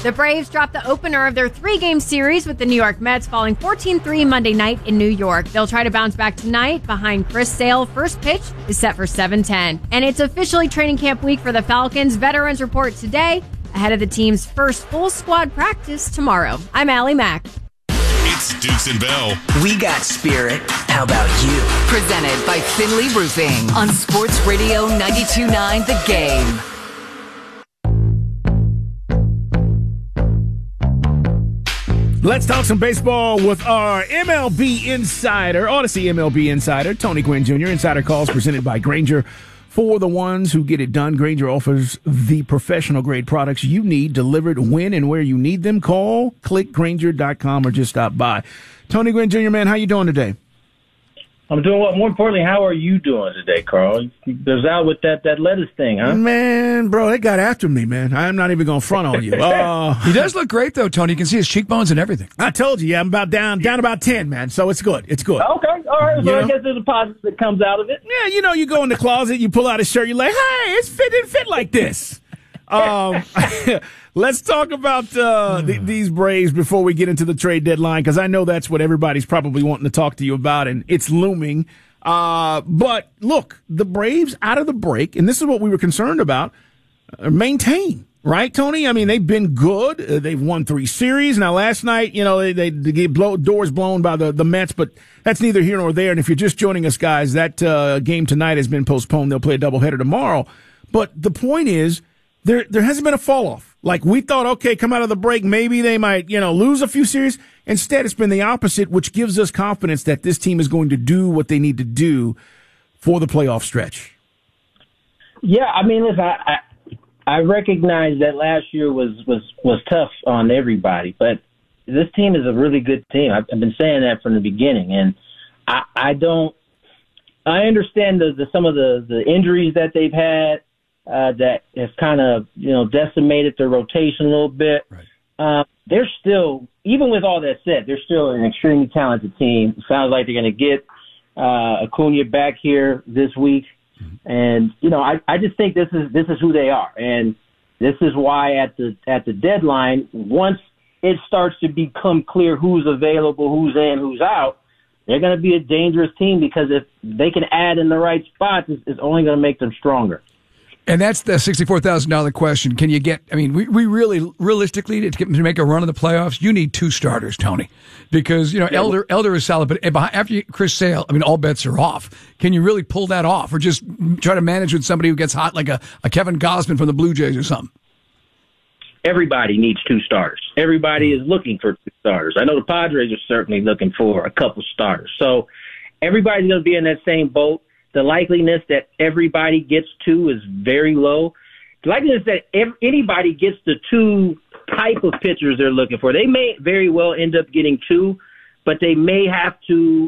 The Braves dropped the opener of their 3-game series with the New York Mets, falling 14-3 Monday night in New York. They'll try to bounce back tonight behind Chris Sale. First pitch is set for 7:10. And it's officially training camp week for the Falcons. Veterans report today ahead of the team's first full squad practice tomorrow. I'm Allie Mack. It's Dukes and Bell. We got spirit. How about you? Presented by Finley Roofing on Sports Radio 92.9 The Game. Let's talk some baseball with our MLB insider, Odyssey MLB insider, Tony Gwynn Jr. Insider calls presented by Grainger. For the ones who get it done, Grainger offers the professional-grade products you need delivered when and where you need them. Call, click Grainger.com, or just stop by. Tony Gwynn Jr., man, how you doing today? I'm doing well. More importantly, how are you doing today, Carl? You was out with that lettuce thing, huh? Man, bro, they got after me, man. I'm not even going to front on you. He does look great, though, Tony. You can see his cheekbones and everything. I told you, I'm about down about 10, man. So it's good. It's good. Okay, all right. So I guess there's a positive that comes out of it. Yeah, you go in the closet, you pull out a shirt, you're like, hey, it didn't fit like this. Let's talk about these Braves before we get into the trade deadline, because I know that's what everybody's probably wanting to talk to you about, and it's looming. But look, the Braves out of the break, and this is what we were concerned about, maintain. Right, Tony? I mean, they've been good. They've won 3 series. Now, last night, they get doors blown by the Mets, but that's neither here nor there. And if you're just joining us, guys, that game tonight has been postponed. They'll play a doubleheader tomorrow. But the point is, there hasn't been a fall off. Like, we thought, okay, come out of the break, maybe they might, lose a few series. Instead, it's been the opposite, which gives us confidence that this team is going to do what they need to do for the playoff stretch. Yeah, I mean, listen, I recognize that last year was tough on everybody, but this team is a really good team. I've been saying that from the beginning, and I understand some of the injuries that they've had that has kind of decimated their rotation a little bit. Right. They're still, even with all that said, they're still an extremely talented team. It sounds like they're going to get Acuna back here this week. And I just think this is who they are, and this is why at the deadline, once it starts to become clear who's available, who's in, who's out, they're going to be a dangerous team, because if they can add in the right spots, it's only going to make them stronger. And that's the $64,000 question. Can you get, we really, realistically, to make a run of the playoffs, you need 2 starters, Tony. Because, Elder is solid, but after Chris Sale, all bets are off. Can you really pull that off, or just try to manage with somebody who gets hot, like a Kevin Gausman from the Blue Jays or something? Everybody needs 2 starters. Everybody is looking for 2 starters. I know the Padres are certainly looking for a couple starters. So everybody's going to be in that same boat. The likeliness that everybody gets 2 is very low. The likeliness that anybody gets the 2 type of pitchers they're looking for, they may very well end up getting 2, but they may have to,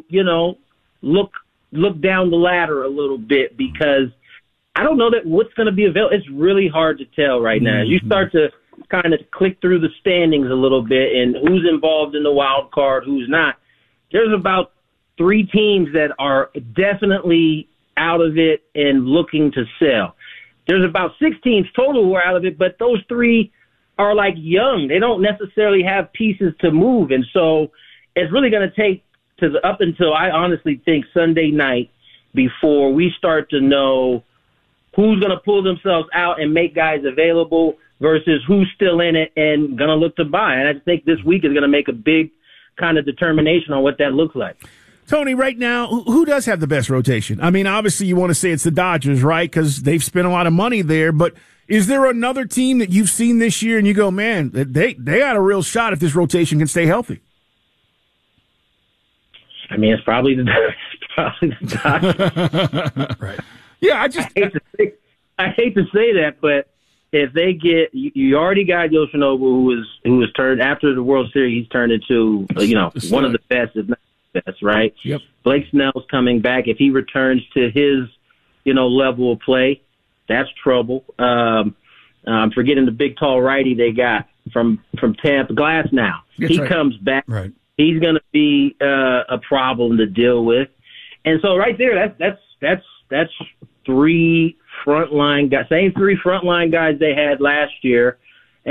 look down the ladder a little bit, because I don't know that what's going to be available. It's really hard to tell right now. As you start to kind of click through the standings a little bit and who's involved in the wild card, who's not, there's about 3 teams that are definitely out of it and looking to sell. There's about 6 teams total who are out of it, but those 3 are like young. They don't necessarily have pieces to move. And so it's really going to take up until, I honestly think, Sunday night before we start to know who's going to pull themselves out and make guys available versus who's still in it and going to look to buy. And I think this week is going to make a big kind of determination on what that looks like. Tony, right now, who does have the best rotation? Obviously you want to say it's the Dodgers, right? Because they've spent a lot of money there. But is there another team that you've seen this year and you go, man, they got a real shot if this rotation can stay healthy? It's probably the Dodgers. Right. Yeah, I hate to say that, but if they get, you already got Yoshinobu, who was turned after the World Series, he's turned into one of the best, if not best, right? Yep. Blake Snell's coming back. If he returns to his, level of play, that's trouble. I'm forgetting the big, tall righty they got from Tampa, Glass now. He comes back. Right. He's going to be a problem to deal with. And so right there, that's 3 frontline guys, same 3 frontline guys they had last year.